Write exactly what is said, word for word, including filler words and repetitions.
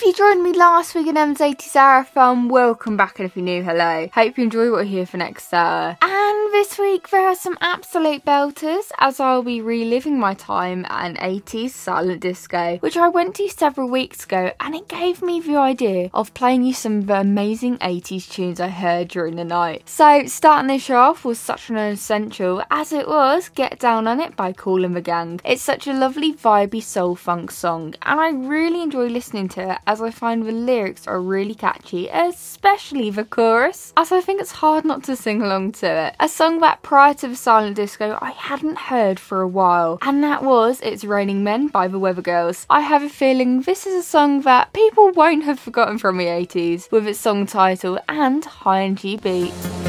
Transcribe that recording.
If you joined me last week in M's eighties Marathon, welcome back, and if you're new, hello. Hope you enjoy what we're here for next hour. And this week there are some absolute belters, as I'll be reliving my time at an eighties silent disco, which I went to several weeks ago, and it gave me the idea of playing you some of the amazing eighties tunes I heard during the night. So starting this show off was such an essential, as it was Get Down On It by Kool and the Gang. It's such a lovely vibey soul funk song, and I really enjoy listening to it, as I find the lyrics are really catchy, especially the chorus, as I think it's hard not to sing along to it. A song that prior to the silent disco I hadn't heard for a while, and that was It's Raining Men by the Weather Girls. I have a feeling this is a song that people won't have forgotten from the eighties, with its song title and high and G beat.